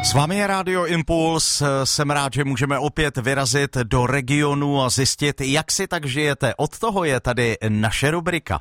S vámi je Rádio Impuls, jsem rád, že můžeme opět vyrazit do regionu a zjistit, jak si tak žijete. Od toho je tady naše rubrika.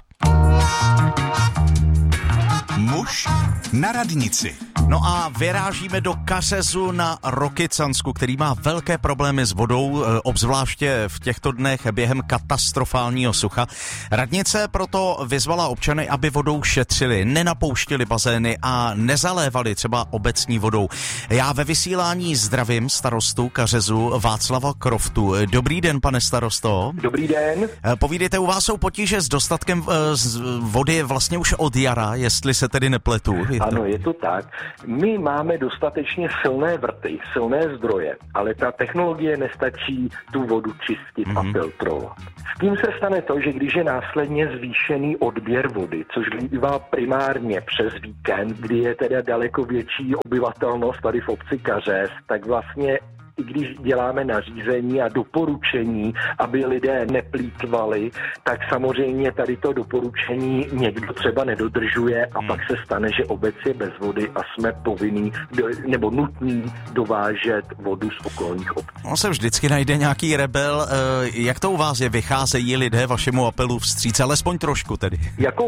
Muž na radnici. No a vyrážíme do Kařezu na Rokycansku, který má velké problémy s vodou, obzvláště v těchto dnech během katastrofálního sucha. Radnice proto vyzvala občany, aby vodou šetřili, nenapouštili bazény a nezalévali třeba obecní vodou. Já ve vysílání zdravím starostu Kařezu Václava Kroftu. Dobrý den, pane starosto. Dobrý den. Povídejte, u vás jsou potíže s dostatkem vody vlastně už od jara, jestli se tedy nepletu. Ano, je to tak. My máme dostatečně silné vrty, silné zdroje, ale ta technologie nestačí tu vodu čistit a filtrovat. S tím se stane to, že když je následně zvýšený odběr vody, což bývá primárně přes víkend, kdy je teda daleko větší obyvatelnost tady v obci Kařez, tak vlastně i když děláme nařízení a doporučení, aby lidé neplýtvali, tak samozřejmě tady to doporučení někdo třeba nedodržuje a pak se stane, že obec je bez vody a jsme povinní nebo nutní dovážet vodu z okolních obcí. On se vždycky najde nějaký rebel. Jak to u vás je? Vycházejí lidé vašemu apelu vstříc, alespoň trošku tedy? Jako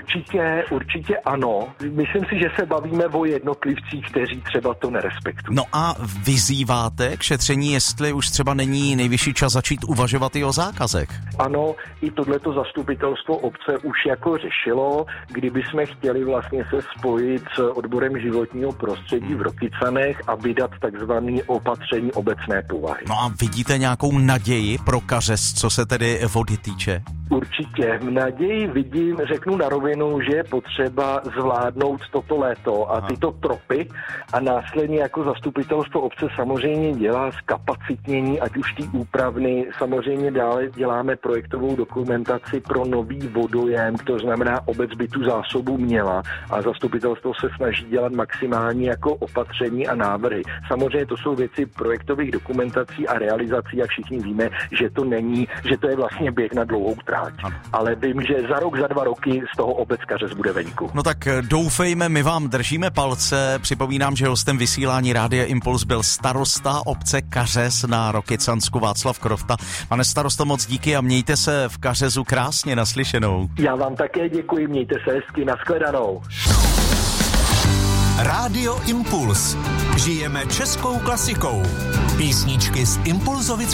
určitě ano. Myslím si, že se bavíme o jednotlivcích, kteří třeba to nerespektují. No a vyzýváte k šetření, jestli už třeba není nejvyšší čas začít uvažovat i o zákazech? Ano, i tohleto zastupitelstvo obce už jako řešilo, kdyby jsme chtěli vlastně se spojit s odborem životního prostředí v Rokycanech a vydat takzvané opatření obecné povahy. No a vidíte nějakou naději pro Kařez, co se tedy vody týče? Určitě. Naději vidím, řeknu na rovinu, že je potřeba zvládnout toto léto a tyto tropy a následně jako zastupitelstvo obce samozřejmě dělá zkapacitnění, ať už ty úpravny, samozřejmě dále děláme projektovou dokumentaci pro nový vodojem, to znamená, obec by tu zásobu měla a zastupitelstvo se snaží dělat maximální jako opatření a návrhy. Samozřejmě to jsou věci projektových dokumentací a realizací a všichni víme, že to není, že to je vlastně běh na dlouhou tráť. Ale vím, že za rok, za 2 roky z toho obec Kařez bude venku. No tak doufejme, my vám držíme palce. Připomínám, že hostem vysílání Rádia Impuls byl starosta obce Kařez na Rokycansku Václav Krofta. Pane starosto, moc díky a mějte se v Kařezu krásně, naslyšenou. Já vám také děkuji, mějte se hezky, nashledanou. Rádio Impuls. Žijeme českou klasikou. Písničky z impulzovic